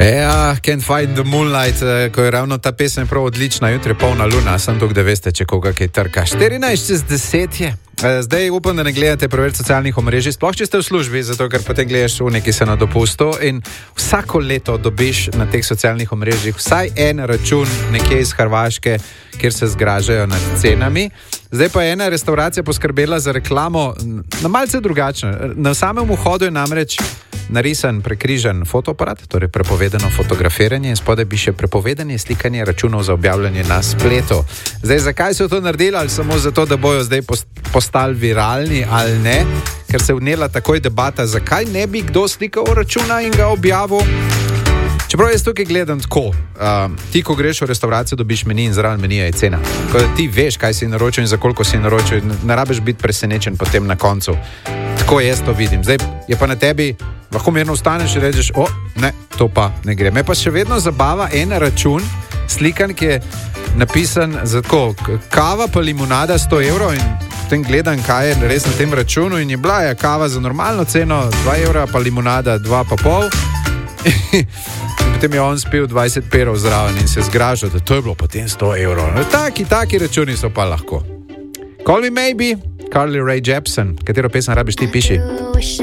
Ja, Can't Find the Moonlight, ko je ravno ta pesem prav odlična, jutri polna luna, sem tukaj, da veste, če koga kaj trka. 14:10 je. Zdaj upam, da ne gledate preveč socialnih omrežij, sploh če ste v službi, zato ker potem gledaš v neki se na dopustu in vsako leto dobiš na teh socialnih omrežjih vsaj en račun nekje iz Hrvaške, kjer se zgražajo nad cenami. Zdaj pa je ena restauracija poskrbela za reklamo na malce drugačno. Na samem vhodu je namreč narisan prekrižen fotoaparat, torej prepovedano fotografiranje in spodaj bi še prepovedanje slikanje računov za objavljanje na spletu. Zdaj, zakaj so to naredili, ali samo zato, da bojo zdaj postali viralni ali ne, ker se je vnela takoj debata, zakaj ne bi kdo slikal računa in ga objavil. Čeprav jaz tukaj gledam tako, ti ko greš v restauracijo dobiš meni in zraven menija je cena. Ko ti veš, kaj si naročil in za koliko si naročil, ne rabiš biti presenečen potem na koncu. Tako jaz to vidim. Zdaj je pa na tebi, lahko mirno vstaneš in rečeš, ne, to pa ne gre. Me pa še vedno zabava en račun, slikan, ki je napisan za tako, kava pa limonada 100 evrov in potem gledam, kaj je res na tem računu in je bila je kava za normalno ceno 2 evra, pa limonada 2,5 in potem je on spil 20 perov zraven in se zgražal, da to je bilo potem 100 evrov. No, taki računi so pa lahko. Call Me Maybe, Carly Rae Jepsen, katero pesem rabiš ti, piši.